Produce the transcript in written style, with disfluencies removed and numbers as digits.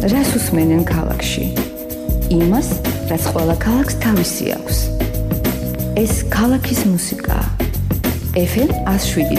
რას უსმენენ ქალაქში? იმას, რაც ყველა ქალაქს თავისი აქვს. ეს ქალაქის მუსიკაა. FM 107